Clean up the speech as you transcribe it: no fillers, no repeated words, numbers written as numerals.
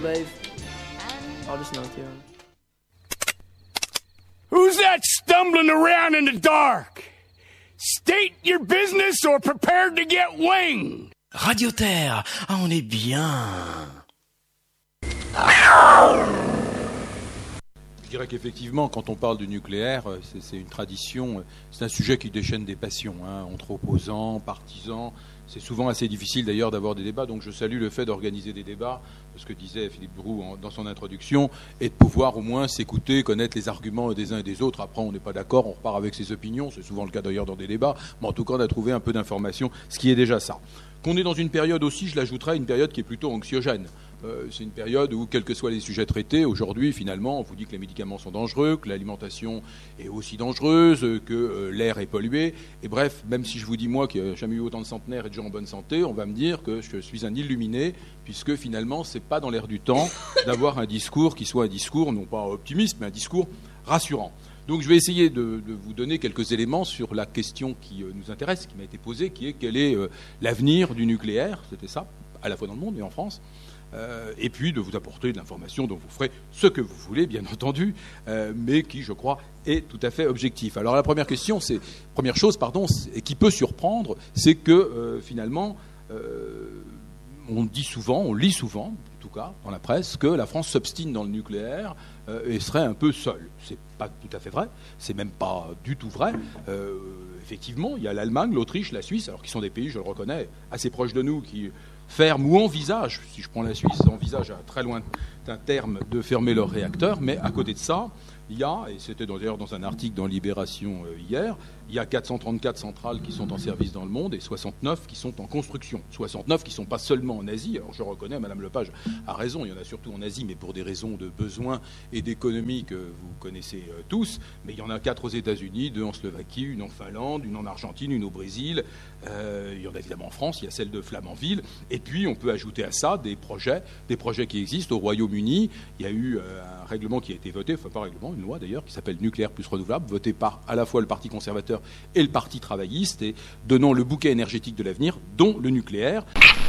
Dave. I'll just note you. Who's that stumbling around in the dark? State your business or prepare to get winged. Radio Terre, ah, on est bien. Je dirais qu'effectivement, quand on parle du nucléaire, c'est une tradition, c'est un sujet qui déchaîne des passions, entre opposants, partisans. C'est souvent assez difficile d'ailleurs d'avoir des débats, donc je salue le fait d'organiser des débats, ce que disait Philippe Brou dans son introduction, et de pouvoir au moins s'écouter, connaître les arguments des uns et des autres. Après, on n'est pas d'accord, on repart avec ses opinions, c'est souvent le cas d'ailleurs dans des débats, mais en tout cas, on a trouvé un peu d'informations, ce qui est déjà ça. Qu'on est dans une période aussi, je l'ajouterais, une période qui est plutôt anxiogène. C'est une période où, quels que soient les sujets traités, aujourd'hui, finalement, on vous dit que les médicaments sont dangereux, que l'alimentation est aussi dangereuse, que l'air est pollué. Et bref, même si je vous dis, moi, qu'il n'y a jamais eu autant de centenaires et de gens en bonne santé, on va me dire que je suis un illuminé, puisque finalement, c'est pas dans l'air du temps d'avoir un discours qui soit un discours, non pas optimiste, mais un discours rassurant. Donc je vais essayer de vous donner quelques éléments sur la question qui nous intéresse, qui m'a été posée, qui est quel est l'avenir du nucléaire, c'était ça, à la fois dans le monde et en France. Et puis de vous apporter de l'information dont vous ferez ce que vous voulez, bien entendu, mais qui, je crois, est tout à fait objectif. Alors la première chose, et qui peut surprendre, c'est que finalement, on lit souvent, en tout cas dans la presse, que la France s'obstine dans le nucléaire et serait un peu seule. C'est pas tout à fait vrai, c'est même pas du tout vrai. Effectivement, il y a l'Allemagne, l'Autriche, la Suisse, alors qui sont des pays, je le reconnais, assez proches de nous, qui ferment ou envisagent, si je prends la Suisse, envisagent à très loin d'un terme de fermer leurs réacteurs, mais à côté de ça, il y a, et c'était d'ailleurs dans un article dans Libération hier, il y a 434 centrales qui sont en service dans le monde et 69 qui sont en construction. 69 qui ne sont pas seulement en Asie. Alors je reconnais, Madame Lepage a raison, il y en a surtout en Asie, mais pour des raisons de besoins et d'économie que vous connaissez tous. Mais il y en a 4 aux États-Unis, 2 en Slovaquie, une en Finlande, une en Argentine, une au Brésil. Il y en a évidemment en France, il y a celle de Flamanville. Et puis on peut ajouter à ça des projets qui existent au Royaume-Uni. Il y a eu un règlement qui a été voté, enfin pas règlement, une loi d'ailleurs, qui s'appelle Nucléaire plus renouvelable, votée par à la fois le Parti conservateur et le Parti travailliste, et donnant le bouquet énergétique de l'avenir, dont le nucléaire.